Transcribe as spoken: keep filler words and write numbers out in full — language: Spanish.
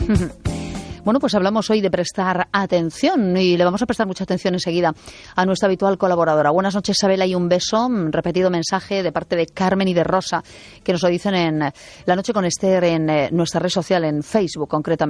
Bueno, pues hablamos hoy de prestar atención y le vamos a prestar mucha atención enseguida a nuestra habitual colaboradora. Buenas noches, Sabela, y un beso. Repetido mensaje de parte de Carmen y de Rosa, que nos lo dicen en La Noche con Esther, en nuestra red social, en Facebook concretamente.